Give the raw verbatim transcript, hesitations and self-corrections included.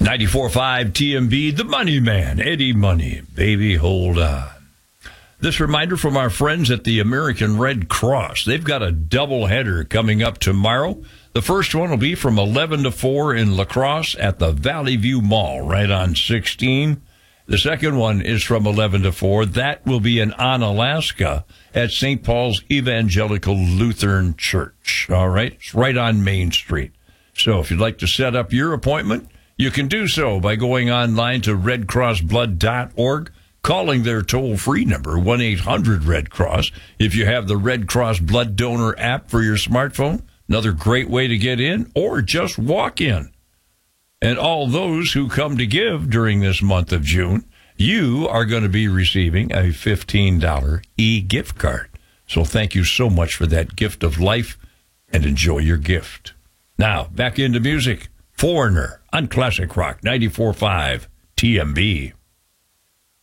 ninety-four point five T M B, the Money Man, Eddie Money, baby, hold on. This reminder from our friends at the American Red Cross. They've got a doubleheader coming up tomorrow. The first one will be from eleven to four in La Crosse at the Valley View Mall, right on sixteen. The second one is from eleven to four. That will be in Onalaska at Saint Paul's Evangelical Lutheran Church. All right? It's right on Main Street. So if you'd like to set up your appointment, you can do so by going online to red cross blood dot org, calling their toll-free number, one eight hundred red cross. If you have the Red Cross Blood Donor app for your smartphone, another great way to get in, or just walk in. And all those who come to give during this month of June, you are going to be receiving a fifteen dollars e-gift card. So thank you so much for that gift of life, and enjoy your gift. Now, back into music. Foreigner on Classic Rock, ninety-four point five T M B.